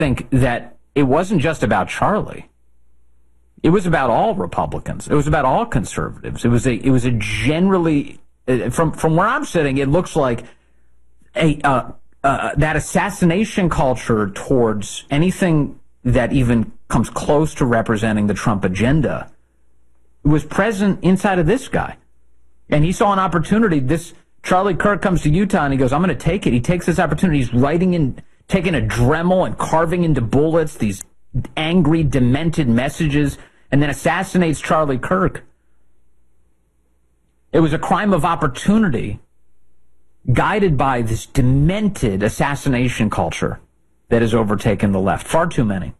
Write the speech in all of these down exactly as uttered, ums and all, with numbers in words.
think that it wasn't just about Charlie. It was about all Republicans. It was about all conservatives. It was a, it was a generally, from from where I'm sitting, it looks like a uh, uh, that assassination culture towards anything that even comes close to representing the Trump agenda was present inside of this guy. And he saw an opportunity. This Charlie Kirk comes to Utah and he goes, I'm going to take it. He takes this opportunity. He's writing in, taking a Dremel and carving into bullets these angry, demented messages, and then assassinates Charlie Kirk. It was a crime of opportunity guided by this demented assassination culture that has overtaken the left. Far too many.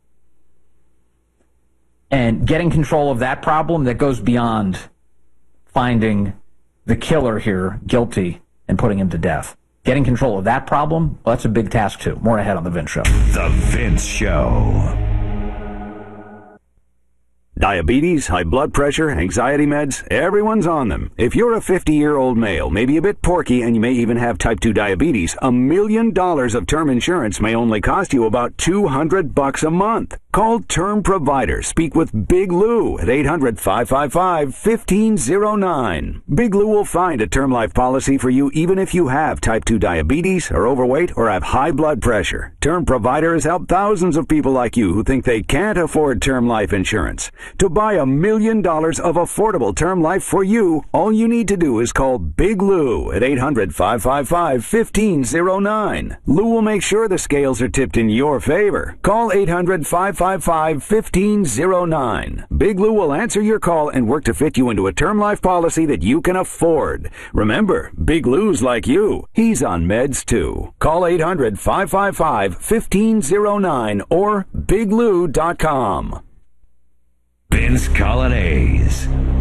And getting control of that problem that goes beyond finding the killer here guilty and putting him to death. Getting control of that problem, well, that's a big task too. More ahead on The Vince Show. The Vince Show. Diabetes, high blood pressure, anxiety meds, everyone's on them. If you're a fifty-year-old male, maybe a bit porky, and you may even have type two diabetes, a million dollars of term insurance may only cost you about two hundred bucks a month. Call Term Provider. Speak with Big Lou at eight hundred, five five five, one five zero nine. Big Lou will find a term life policy for you even if you have type two diabetes, are overweight, or have high blood pressure. Term Provider has helped thousands of people like you who think they can't afford term life insurance. To buy a million dollars of affordable term life for you, all you need to do is call Big Lou at eight hundred, five five five, one five zero nine. Lou will make sure the scales are tipped in your favor. Call eight hundred, five five five, one five zero nine. Big Lou will answer your call and work to fit you into a term life policy that you can afford. Remember, Big Lou's like you. He's on meds too. Call eight hundred, five five five, one five zero nine or big lou dot com. Vince Coglianese.